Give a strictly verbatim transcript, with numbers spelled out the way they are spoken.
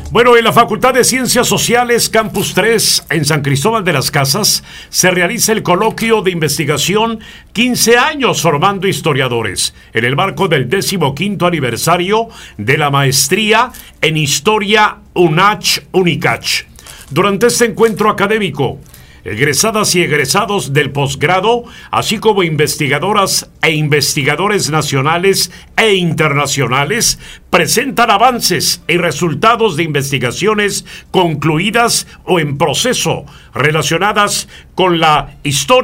Bueno, en la Facultad de Ciencias Sociales, Campus tres, en San Cristóbal de las Casas, se realiza el coloquio de investigación quince años formando historiadores, en el marco del decimoquinto aniversario de la maestría en Historia UNACH-UNICACH. Durante este encuentro académico, egresadas y egresados del posgrado, así como investigadoras e investigadores nacionales e internacionales, presentan avances y resultados de investigaciones concluidas o en proceso relacionadas con la historia